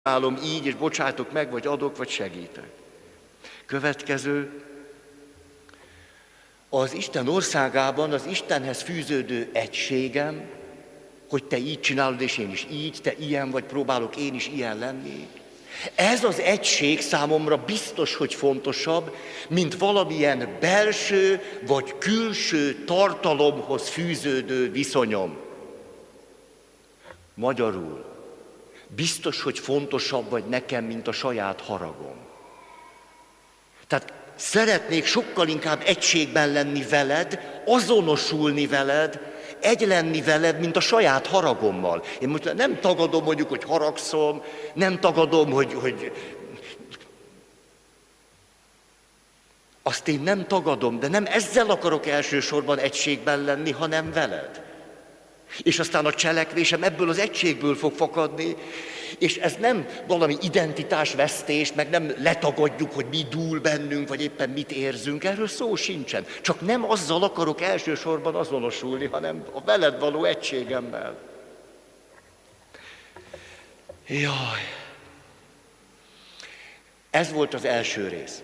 állom így, és bocsátok meg, vagy adok, vagy segítek. Következő, az Isten országában az Istenhez fűződő egységem, hogy te így csinálod, és én is így, te ilyen vagy, próbálok én is ilyen lenni. Ez az egység számomra biztos, hogy fontosabb, mint valamilyen belső vagy külső tartalomhoz fűződő viszonyom. Magyarul, biztos, hogy fontosabb vagy nekem, mint a saját haragom. Tehát szeretnék sokkal inkább egységben lenni veled, azonosulni veled, egy lenni veled, mint a saját haragommal. Én most nem tagadom mondjuk, hogy haragszom, nem tagadom, hogy azt én nem tagadom, de nem ezzel akarok elsősorban egységben lenni, hanem veled. És aztán a cselekvésem ebből az egységből fog fakadni, és ez nem valami identitásvesztés, meg nem letagadjuk, hogy mi dúl bennünk, vagy éppen mit érzünk, erről szó sincsen. Csak nem azzal akarok elsősorban azonosulni, hanem a veled való egységemmel. Jaj! Ez volt az első rész.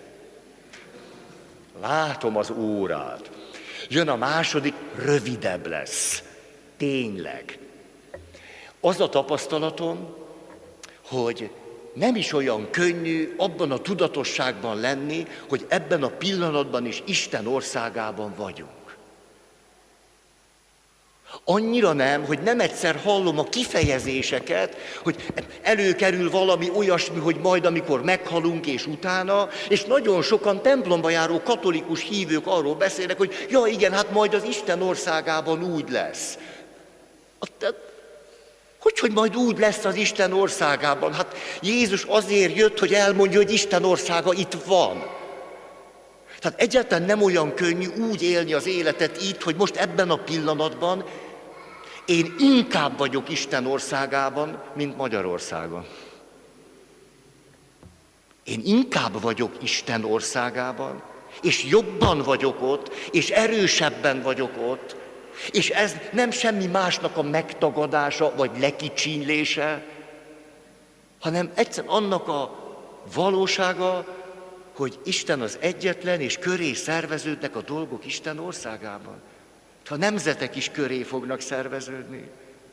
Látom az órát. Jön a második, rövidebb lesz. Tényleg. Az a tapasztalatom, hogy nem is olyan könnyű abban a tudatosságban lenni, hogy ebben a pillanatban is Isten országában vagyunk. Annyira nem, hogy nem egyszer hallom a kifejezéseket, hogy előkerül valami olyasmi, hogy majd amikor meghalunk és utána, és nagyon sokan templomba járó katolikus hívők arról beszélnek, hogy ja igen, hát majd az Isten országában úgy lesz. Hogy majd úgy lesz az Isten országában? Hát Jézus azért jött, hogy elmondja, hogy Isten országa itt van. Tehát egyáltalán nem olyan könnyű úgy élni az életet itt, hogy most ebben a pillanatban én inkább vagyok Isten országában, mint Magyarországon. Én inkább vagyok Isten országában, és jobban vagyok ott, és erősebben vagyok ott, és ez nem semmi másnak a megtagadása, vagy lekicsinlése, hanem egyszerűen annak a valósága, hogy Isten az egyetlen, és köré szerveződnek a dolgok Isten országában. Ha nemzetek is köré fognak szerveződni.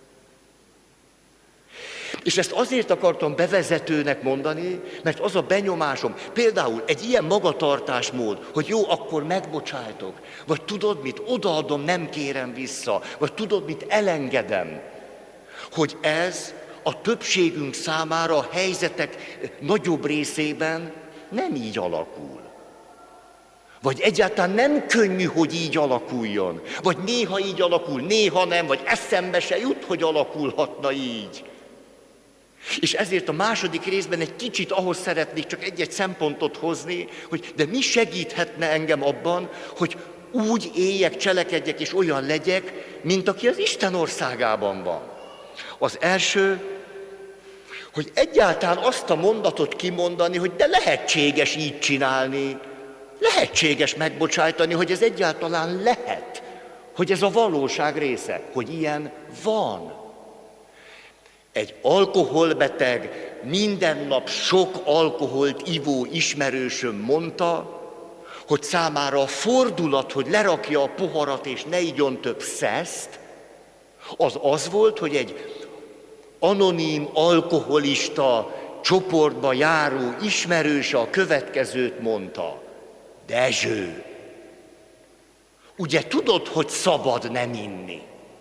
És ezt azért akartam bevezetőnek mondani, mert az a benyomásom, például egy ilyen magatartásmód, hogy jó, akkor megbocsájtok, vagy tudod mit, odaadom, nem kérem vissza, vagy tudod mit, elengedem, hogy ez a többségünk számára a helyzetek nagyobb részében nem így alakul. Vagy egyáltalán nem könnyű, hogy így alakuljon. Vagy néha így alakul, néha nem, vagy eszembe se jut, hogy alakulhatna így. És ezért a második részben egy kicsit ahhoz szeretnék csak egy-egy szempontot hozni, hogy de mi segíthetne engem abban, hogy úgy éljek, cselekedjek és olyan legyek, mint aki az Isten országában van. Az első, hogy egyáltalán azt a mondatot kimondani, hogy de lehetséges így csinálni, lehetséges megbocsájtani, hogy ez egyáltalán lehet, hogy ez a valóság része, hogy ilyen van. Egy alkoholbeteg, minden nap sok alkoholt ivó ismerősöm mondta, hogy számára a fordulat, hogy lerakja a poharat és ne igyon több szeszt, az volt, hogy egy anonim alkoholista csoportba járó ismerőse a következőt mondta. Dezső, ugye tudod, hogy szabad nem inni?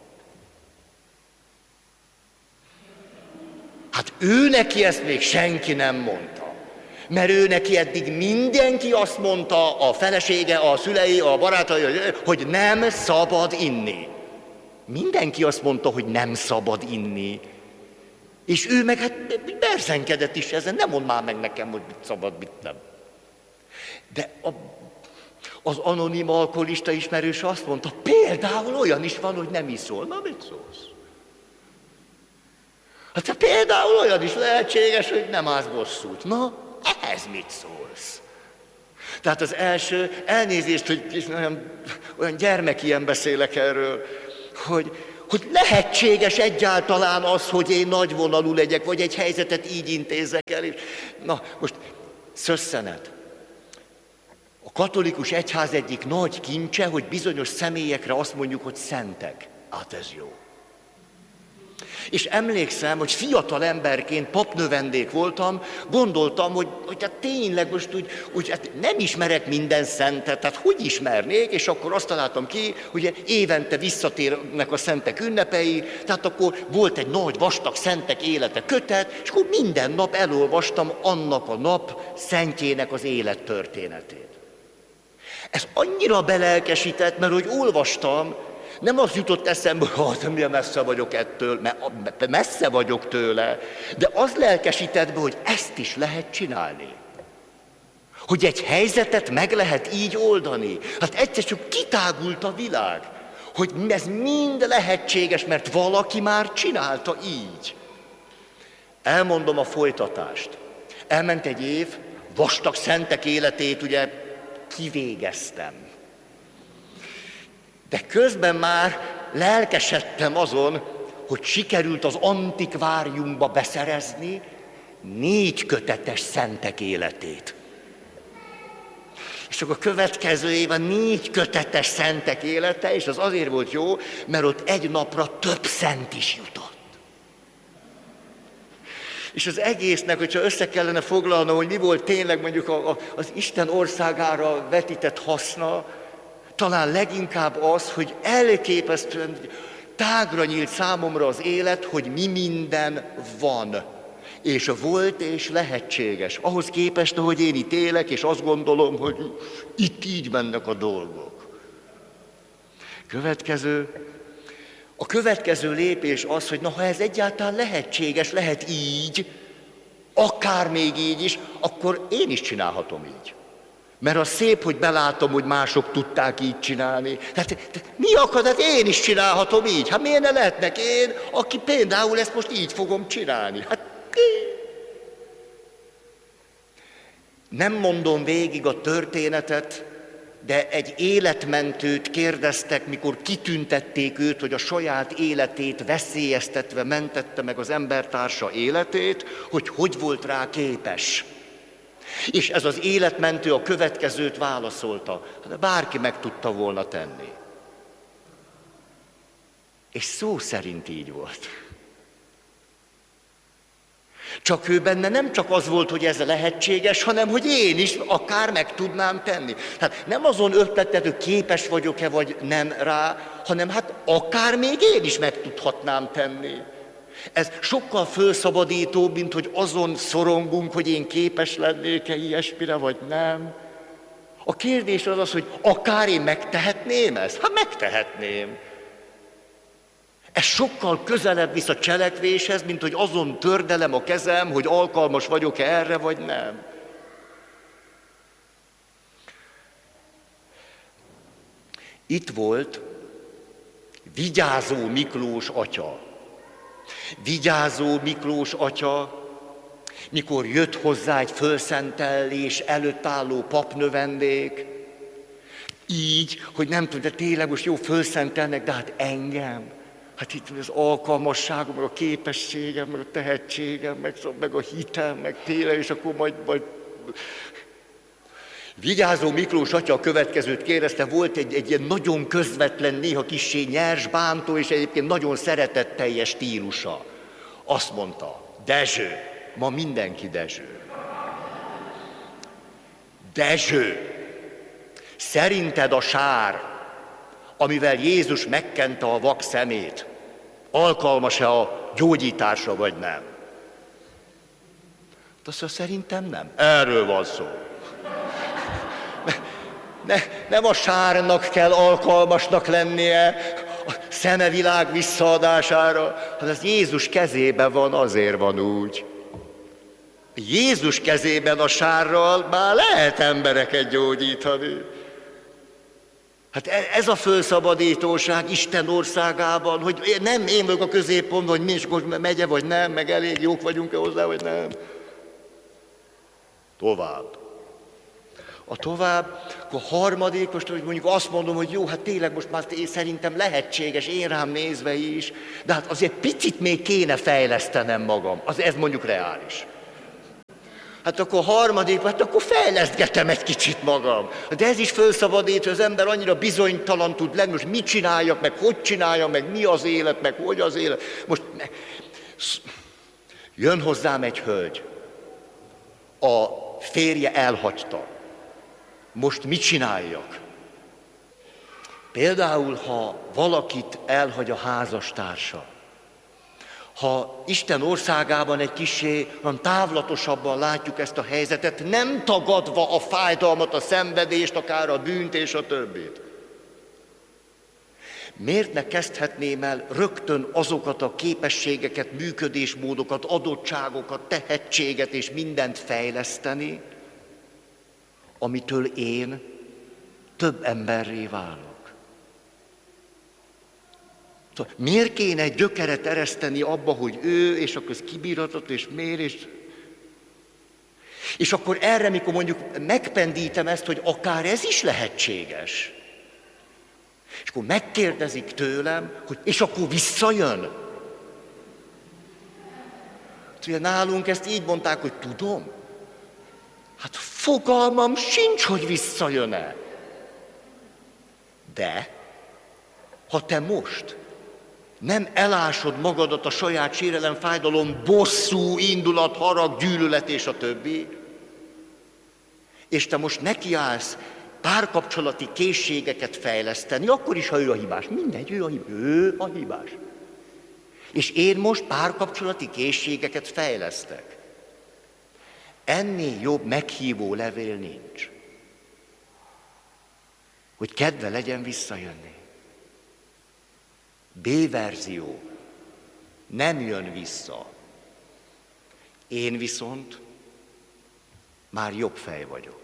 Hát ő neki ezt még senki nem mondta. Mert ő neki eddig mindenki azt mondta, a felesége, a szülei, a barátai, hogy nem szabad inni. Mindenki azt mondta, hogy nem szabad inni. És ő meg hát berzenkedett is ezen, nem mondd már meg nekem, hogy mit szabad, mit nem. De az anonim alkoholista ismerős azt mondta, például olyan is van, hogy nem iszol. Na, mit szólsz? Hát például olyan is lehetséges, hogy nem állsz bosszút. Na, ehhez mit szólsz? Tehát az első, elnézést, hogy olyan gyermekien beszélek erről, Hogy lehetséges egyáltalán az, hogy én nagyvonalú legyek, vagy egy helyzetet így intézzek el. Na, most szösszenet. A katolikus egyház egyik nagy kincse, hogy bizonyos személyekre azt mondjuk, hogy szentek. Hát ez jó. És emlékszem, hogy fiatal emberként papnövendék voltam, gondoltam, hogy hát tényleg most úgy hát nem ismerek minden szentet, tehát hogy ismernék, és akkor azt találtam ki, hogy évente visszatérnek a szentek ünnepei, tehát akkor volt egy nagy vastag szentek élete kötet, és akkor minden nap elolvastam annak a nap szentjének az élettörténetét. Ez annyira belelkesített, mert hogy olvastam, nem az jutott eszembe, hogy milyen messze vagyok ettől, mert messze vagyok tőle, de az lelkesített be, hogy ezt is lehet csinálni. Hogy egy helyzetet meg lehet így oldani. Hát egyszer csak kitágult a világ, hogy ez mind lehetséges, mert valaki már csinálta így. Elmondom a folytatást. Elment egy év, vastag szentek életét ugye kivégeztem. De közben már lelkesedtem azon, hogy sikerült az antikváriumba beszerezni 4 kötetes szentek életét. És akkor a következő év 4 kötetes szentek élete, és az azért volt jó, mert ott egy napra több szent is jutott. És az egésznek, hogyha össze kellene foglalnom, hogy mi volt tényleg mondjuk az Isten országára vetített haszna, talán leginkább az, hogy elképesztően tágra nyílt számomra az élet, hogy mi minden van. És volt, és lehetséges. Ahhoz képest, ahogy én itt élek, és azt gondolom, hogy itt így mennek a dolgok. A következő lépés az, hogy na, ha ez egyáltalán lehetséges, lehet így, akár még így is, akkor én is csinálhatom így. Mert az szép, hogy belátom, hogy mások tudták így csinálni. Hát mi akad, hát én is csinálhatom így. Hát miért ne lehetnek én, aki például ezt most így fogom csinálni? Hát nem mondom végig a történetet, de egy életmentőt kérdeztek, mikor kitüntették őt, hogy a saját életét veszélyeztetve mentette meg az embertársa életét, hogy volt rá képes. És ez az életmentő a következőt válaszolta, de bárki meg tudta volna tenni. És szó szerint így volt. Csak ő benne nem csak az volt, hogy ez lehetséges, hanem hogy én is akár meg tudnám tenni. Hát nem azon ötleted, hogy képes vagyok-e vagy nem rá, hanem hát akár még én is meg tudhatnám tenni. Ez sokkal fölszabadítóbb, mint hogy azon szorongunk, hogy én képes lennék-e ilyesmire, vagy nem. A kérdés az az, hogy akár én megtehetném ezt? Hát megtehetném. Ez sokkal közelebb visz a cselekvéshez, mint hogy azon tördelem a kezem, hogy alkalmas vagyok-e erre, vagy nem. Itt volt Vigyázó Miklós atya. Vigyázó Miklós atya, mikor jött hozzá egy fölszentelés előtt álló papnövendék, így, hogy nem tud, de tényleg most jó fölszentelnek, de hát engem. Hát itt az alkalmasságom, meg a képességem, meg a tehetségem, meg a hitem, meg tényleg, és akkor majd... Vigyázó Miklós atya a következőt kérdezte, volt egy ilyen nagyon közvetlen, néha kissé nyers, bántó, és egyébként nagyon szeretetteljes stílusa. Azt mondta, Dezső, ma mindenki Dezső. Dezső, szerinted a sár, amivel Jézus megkente a vak szemét, alkalmas-e a gyógyításra, vagy nem? Azt mondja, szerintem nem. Erről van szó. Nem a sárnak kell alkalmasnak lennie a szemevilág visszaadására, hanem ez Jézus kezében van, azért van úgy. Jézus kezében a sárral már lehet embereket gyógyítani. Hát ez a fölszabadítóság Isten országában, hogy nem én vagyok a középpontban, hogy mi is most megye vagy nem, meg elég jók vagyunk-e hozzá, vagy nem. Tovább. A tovább, akkor a harmadik, most hogy mondjuk azt mondom, hogy jó, hát tényleg most már szerintem lehetséges, én rám nézve is, de hát azért picit még kéne fejlesztenem magam. Ez mondjuk reális. Hát akkor a harmadik, hát akkor fejlesztgetem egy kicsit magam. De ez is felszabadít, hogy az ember annyira bizonytalan tud lenni, most mit csináljak, meg hogy csináljam, meg mi az élet, meg hogy az élet. Most jön hozzám egy hölgy, a férje elhagyta. Most mit csináljak? Például, ha valakit elhagy a házastársa, ha Isten országában egy kissé távlatosabban látjuk ezt a helyzetet, nem tagadva a fájdalmat, a szenvedést, akár a bűnt és a többit. Miért ne kezdhetném el rögtön azokat a képességeket, működésmódokat, adottságokat, tehetséget és mindent fejleszteni, amitől én több emberré válok? Miért kéne egy gyökeret ereszteni abba, hogy ő, és akkor ez kibírhatott, és miért, és akkor erre, mikor mondjuk megpendítem ezt, hogy akár ez is lehetséges, és akkor megkérdezik tőlem, hogy és akkor visszajön. Ugye nálunk ezt így mondták, hogy tudom. Hát fogalmam sincs, hogy visszajön-e. De, ha te most nem elásod magadat a saját sérelem, fájdalom, bosszú, indulat, harag, gyűlölet és a többi, és te most nekiállsz párkapcsolati készségeket fejleszteni, akkor is, ha ő a hibás. Mindegy, ő a hibás. És én most párkapcsolati készségeket fejlesztek. Ennél jobb meghívó levél nincs. Hogy kedve legyen visszajönni. B-verzió. Nem jön vissza. Én viszont már jobb fej vagyok.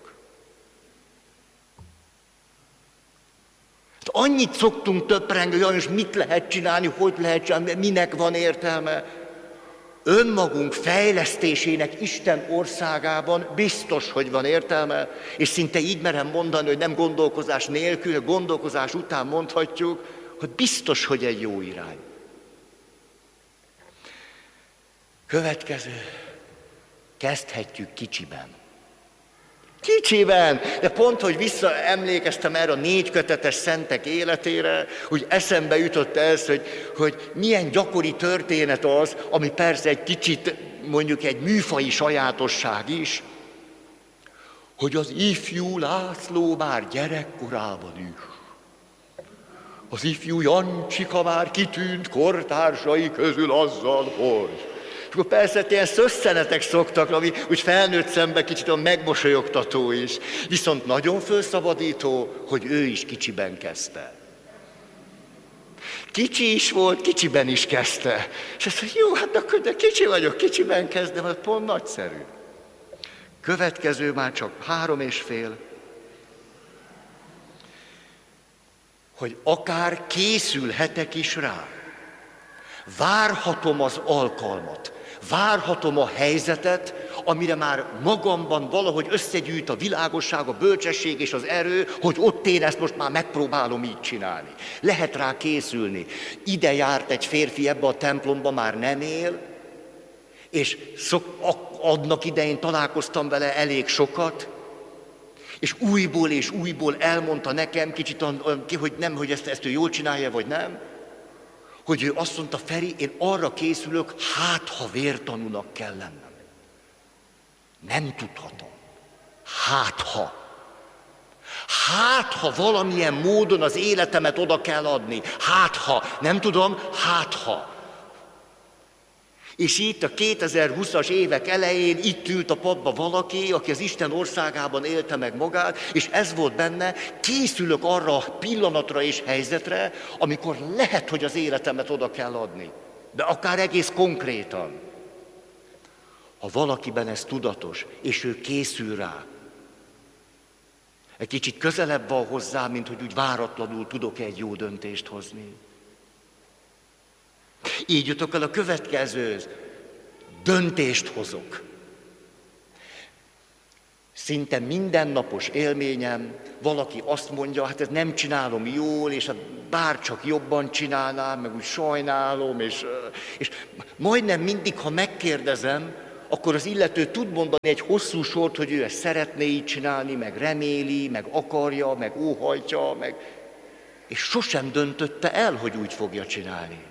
Annyit szoktunk töprengni, hogy most mit lehet csinálni, hogy lehet csinálni, minek van értelme. Önmagunk fejlesztésének Isten országában biztos, hogy van értelme, és szinte így merem mondani, hogy nem gondolkozás nélkül, a gondolkozás után mondhatjuk, hogy biztos, hogy egy jó irány. Következő. Kezdhetjük kicsiben. Kicsiben! De pont, hogy visszaemlékeztem erre a 4 kötetes szentek életére, úgy eszembe jutott ez, hogy milyen gyakori történet az, ami persze egy kicsit mondjuk egy műfaji sajátosság is, hogy az ifjú László már gyerekkorában is. Az ifjú Jancsika már kitűnt kortársai közül azzal, hogy... És akkor persze ilyen szösszenetek szoktak, ami úgy felnőtt szemben kicsit megmosolyogtató is. Viszont nagyon felszabadító, hogy ő is kicsiben kezdte. Kicsi is volt, kicsiben is kezdte. És azt mondja, jó, hát akkor de kicsi vagyok, kicsiben kezdem, ez pont nagyszerű. Következő már csak 3,5. Hogy akár készülhetek is rá. Várhatom az alkalmat, várhatom a helyzetet, amire már magamban valahogy összegyűjt a világosság, a bölcsesség és az erő, hogy ott én ezt most már megpróbálom így csinálni. Lehet rá készülni. Ide járt egy férfi ebbe a templomba, már nem él, és annak idején találkoztam vele elég sokat, és újból elmondta nekem, kicsit, hogy nem, hogy ezt ő jól csinálja, vagy nem, hogy ő azt mondta, Feri, én arra készülök, hát ha vértanúnak kell lennem. Nem tudhatom. Hát ha valamilyen módon az életemet oda kell adni. Nem tudom, És itt a 2020-as évek elején itt ült a padba valaki, aki az Isten országában élte meg magát, és ez volt benne, készülök arra a pillanatra és helyzetre, amikor lehet, hogy az életemet oda kell adni. De akár egész konkrétan. Ha valakiben ez tudatos, és ő készül rá, egy kicsit közelebb van hozzá, mint hogy úgy váratlanul tudok egy jó döntést hozni. Így jutok el a következőhöz. Döntést hozok. szinte mindennapos élményem, valaki azt mondja, hát ezt nem csinálom jól, és hát bárcsak jobban csinálnám, meg úgy sajnálom, és majdnem mindig, ha megkérdezem, akkor az illető tud mondani egy hosszú sort, hogy ő ezt szeretné így csinálni, meg reméli, meg akarja, meg óhajtja, és sosem döntötte el, hogy úgy fogja csinálni.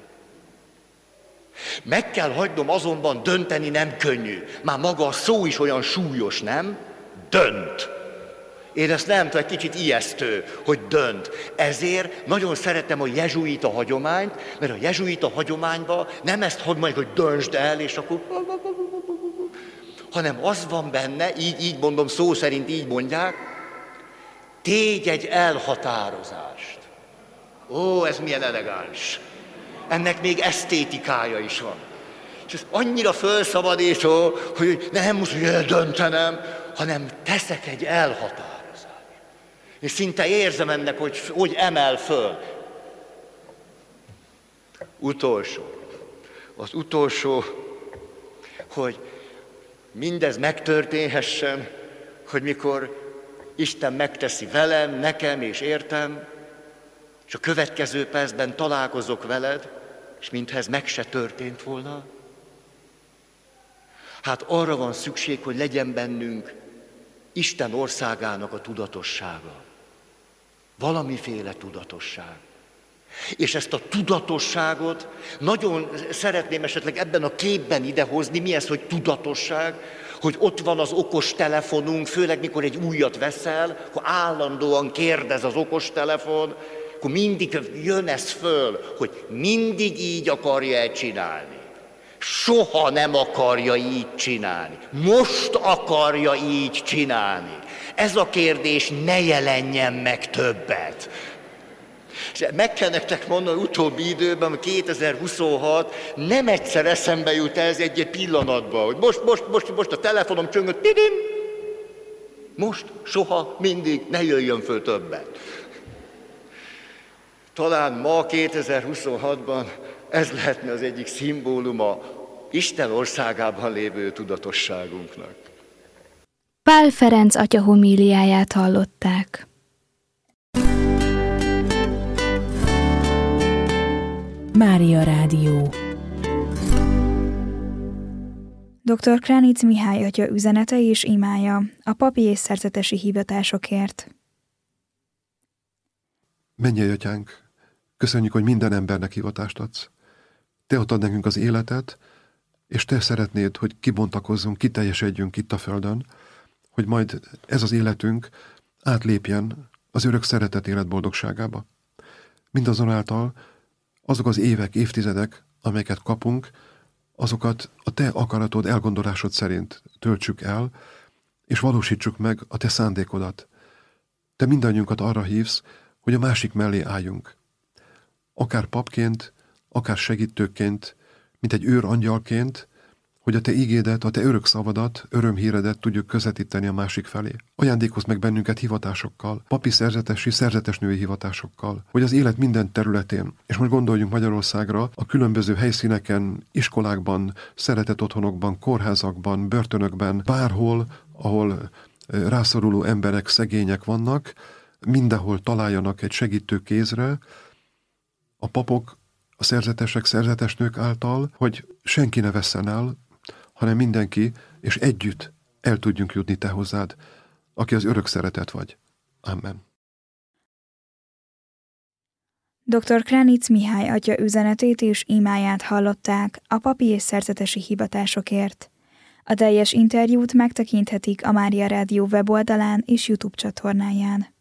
Meg kell hagynom, azonban dönteni nem könnyű. Már maga a szó is olyan súlyos, nem? Dönt. Én ezt nem tudom, egy kicsit ijesztő, hogy dönt. Ezért nagyon szeretem a jezsuita hagyományt, mert a jezsuita hagyományban nem ezt hadd majd, hogy döntsd el, és akkor... hanem az van benne, így mondom, szó szerint így mondják, tégy egy elhatározást. Ó, ez milyen elegáns. Ennek még esztétikája is van. És ez annyira fölszabadító, hogy nem muszáj döntenem, hanem teszek egy elhatározást. És szinte érzem ennek, hogy emel föl. Az utolsó, hogy mindez megtörténhessen, hogy mikor Isten megteszi velem, nekem és értem, és a következő percben találkozok veled, és mintha ez meg se történt volna. Hát arra van szükség, hogy legyen bennünk Isten országának a tudatossága. Valamiféle tudatosság. És ezt a tudatosságot nagyon szeretném esetleg ebben a képben idehozni. Mi ez, hogy tudatosság? Hogy ott van az okostelefonunk, főleg mikor egy újat veszel, akkor állandóan kérdez az okostelefon, akkor mindig jön ez föl, hogy mindig így akarja csinálni. Soha nem akarja így csinálni. Most akarja így csinálni. Ez a kérdés ne jelenjen meg többet. És meg kell nektek mondani, utóbbi időben, 2026, nem egyszer eszembe jut ez egy pillanatban, hogy most a telefonom csöngött, tidim, most, soha, mindig, ne jöjjön föl többet. Talán ma, 2026-ban ez lehetne az egyik szimbóluma Isten országában lévő tudatosságunknak. Pál Ferenc atya homíliáját hallották. Mária Rádió. Dr. Kránicz Mihály atya üzenete és imája a papi és szerzetesi hivatásokért. Mennyei atyánk, köszönjük, hogy minden embernek hivatást adsz. Te adtad nekünk az életet, és te szeretnéd, hogy kibontakozzunk, kiteljesedjünk itt a földön, hogy majd ez az életünk átlépjen az örök szeretet élet boldogságába. Mindazonáltal azok az évek, évtizedek, amelyeket kapunk, azokat a te akaratod, elgondolásod szerint töltsük el, és valósítsuk meg a te szándékodat. Te mindannyiunkat arra hívsz, hogy a másik mellé álljunk. Akár papként, akár segítőként, mint egy őrangyalként, hogy a te ígédet, a te örök szavadat, örömhíredet tudjuk közvetíteni a másik felé. Ajándékozz meg bennünket hivatásokkal, papi szerzetesi, szerzetesnői hivatásokkal, hogy az élet minden területén, és most gondoljunk Magyarországra, a különböző helyszíneken, iskolákban, szeretett otthonokban, kórházakban, börtönökben, bárhol, ahol rászoruló emberek, szegények vannak, mindenhol találjanak egy segítő kézre, a papok, a szerzetesek, szerzetesnők által, hogy senki ne vesszen el, hanem mindenki, és együtt el tudjunk jutni te hozzád, aki az örök szeretet vagy. Amen. Dr. Kránicz Mihály atya üzenetét és imáját hallották a papi és szerzetesi hivatásokért. A teljes interjút megtekinthetik a Mária Rádió weboldalán és YouTube csatornáján.